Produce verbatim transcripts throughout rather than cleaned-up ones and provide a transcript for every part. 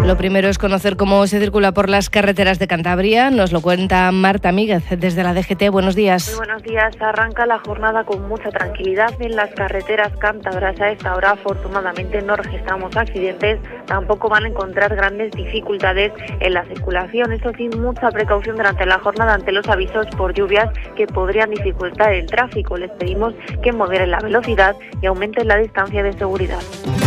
Lo primero es conocer cómo se circula por las carreteras de Cantabria. Nos lo cuenta Marta Míguez desde la D G T. Buenos días. Muy buenos días. Arranca la jornada con mucha tranquilidad en las carreteras cántabras. A esta hora, afortunadamente, no registramos accidentes. Tampoco van a encontrar grandes dificultades en la circulación. Eso sí, mucha precaución durante la jornada ante los avisos por lluvias que podrían dificultar el tráfico. Les pedimos que moderen la velocidad y aumenten la distancia de seguridad.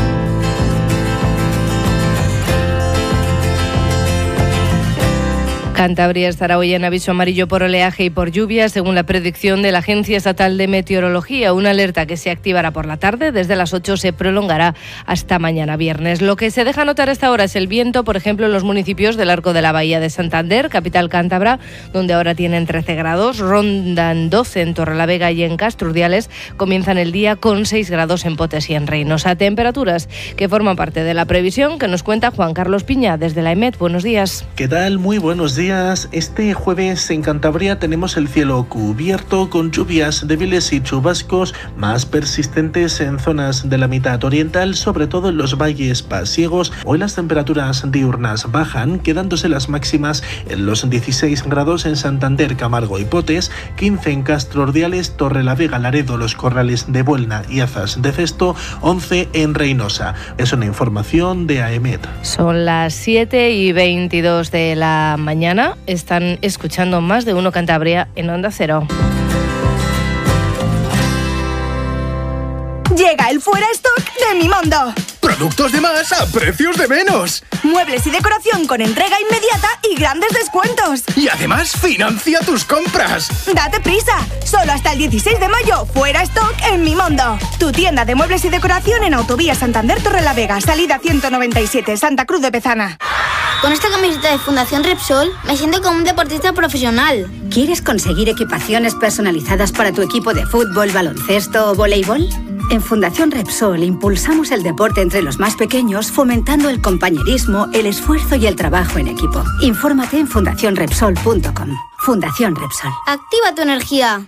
Cantabria estará hoy en aviso amarillo por oleaje y por lluvia, según la predicción de la Agencia Estatal de Meteorología. Una alerta que se activará por la tarde, desde las ocho se prolongará hasta mañana viernes. Lo que se deja notar a esta hora es el viento, por ejemplo, en los municipios del Arco de la Bahía de Santander, capital cántabra, donde ahora tienen trece grados, rondan doce en Torrelavega y en Castrurdiales, comienzan el día con seis grados en Potes y en Reynosa. Temperaturas que forman parte de la previsión que nos cuenta Juan Carlos Piña desde la EMET. Buenos días. ¿Qué tal? Muy buenos días. Este jueves en Cantabria tenemos el cielo cubierto con lluvias débiles y chubascos más persistentes en zonas de la mitad oriental, sobre todo en los valles pasiegos. Hoy las temperaturas diurnas bajan, quedándose las máximas en los dieciséis grados en Santander, Camargo y Potes, quince en Castrurdiales, Torrelavega, Laredo, Los Corrales de Buelna y Azas de Cesto, once en Reynosa. Es una información de A E M E T. Son las siete y veintidós de la mañana. Están escuchando Más de Uno Cantabria en Onda Cero. Llega el Fuera Stock de Mimondo. Productos de más a precios de menos. Muebles y decoración con entrega inmediata y grandes descuentos. Y además financia tus compras. Date prisa. Solo hasta el dieciséis de mayo. Fuera Stock en Mimondo. Tu tienda de muebles y decoración en Autovía Santander Torrelavega. Salida ciento noventa y siete, Santa Cruz de Pezana. Con esta camiseta de Fundación Repsol me siento como un deportista profesional. ¿Quieres conseguir equipaciones personalizadas para tu equipo de fútbol, baloncesto o voleibol? En Fundación Repsol impulsamos el deporte entre los más pequeños, fomentando el compañerismo, el esfuerzo y el trabajo en equipo. Infórmate en fundación repsol punto com. Fundación Repsol. Activa tu energía.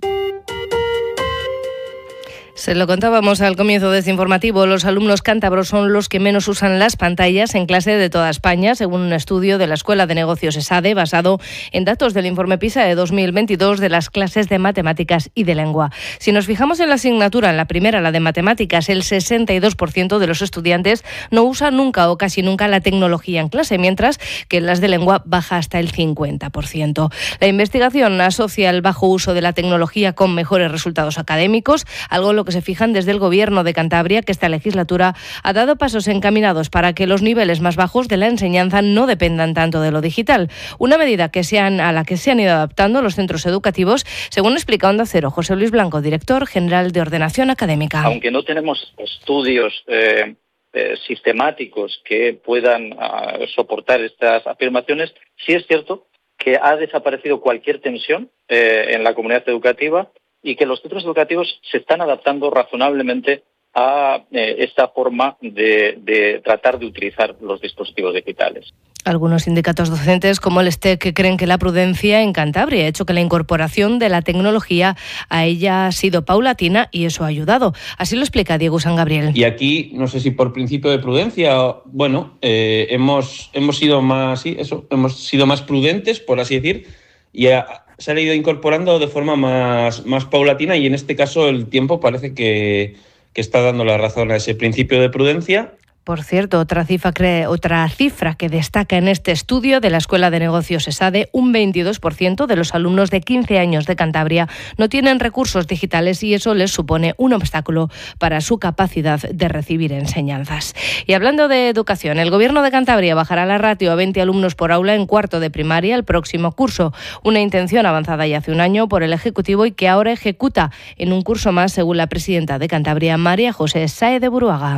Se lo contábamos al comienzo de este informativo, los alumnos cántabros son los que menos usan las pantallas en clase de toda España, según un estudio de la Escuela de Negocios ESADE, basado en datos del informe PISA de dos mil veintidós de las clases de matemáticas y de lengua. Si nos fijamos en la asignatura, en la primera, la de matemáticas, el sesenta y dos por ciento de los estudiantes no usa nunca o casi nunca la tecnología en clase, mientras que en las de lengua baja hasta el cincuenta por ciento. La investigación asocia el bajo uso de la tecnología con mejores resultados académicos, algo en lo que se fijan desde el Gobierno de Cantabria, que esta legislatura ha dado pasos encaminados para que los niveles más bajos de la enseñanza no dependan tanto de lo digital. Una medida que se han, a la que se han ido adaptando los centros educativos, según explica Onda Cero José Luis Blanco, director general de Ordenación Académica. Aunque no tenemos estudios eh, eh, sistemáticos que puedan uh, soportar estas afirmaciones, sí es cierto que ha desaparecido cualquier tensión eh, en la comunidad educativa y que los centros educativos se están adaptando razonablemente a eh, esta forma de, de tratar de utilizar los dispositivos digitales. Algunos sindicatos docentes, como el STEC, creen que la prudencia en Cantabria ha hecho que la incorporación de la tecnología a ella ha sido paulatina y eso ha ayudado. Así lo explica Diego San Gabriel. Y aquí, no sé si por principio de prudencia, bueno, eh, hemos, hemos sido más, sí, eso, hemos sido más prudentes, por así decir, y a, se han ido incorporando de forma más, más paulatina y en este caso el tiempo parece que, que está dando la razón a ese principio de prudencia. Por cierto, otra cifra, otra cifra que destaca en este estudio de la Escuela de Negocios ESADE, un veintidós por ciento de los alumnos de quince años de Cantabria no tienen recursos digitales y eso les supone un obstáculo para su capacidad de recibir enseñanzas. Y hablando de educación, el Gobierno de Cantabria bajará la ratio a veinte alumnos por aula en cuarto de primaria el próximo curso, una intención avanzada ya hace un año por el Ejecutivo y que ahora ejecuta en un curso más, según la presidenta de Cantabria, María José Sáez de Buruaga.